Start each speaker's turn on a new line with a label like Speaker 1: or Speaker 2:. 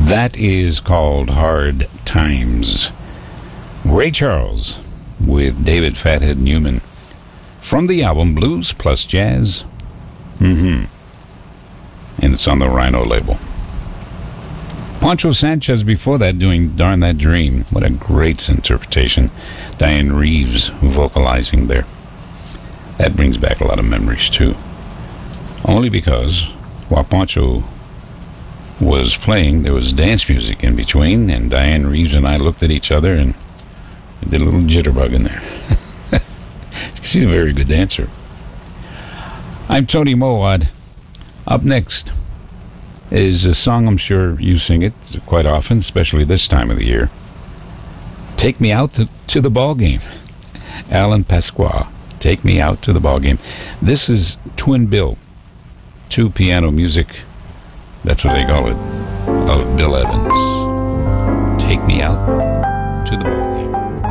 Speaker 1: That is called Hard Times. Ray Charles with David Fathead Newman from the album Blues Plus Jazz. And it's on the Rhino label. Poncho Sanchez before that doing Darn That Dream. What a great interpretation. Diane Reeves vocalizing there. That brings back a lot of memories too. Only because while Poncho was playing, there was dance music in between, and Diane Reeves and I looked at each other and did a little jitterbug in there. She's a very good dancer. I'm Tony Mowad. Up next is a song, I'm sure you sing it quite often, especially this time of the year. Take Me Out to the Ball Game. Alan Pasqua, Take Me Out to the Ball Game. This is Twin Bill, two piano music, that's what they call it, of Bill Evans. Take Me Out to the Ball Game.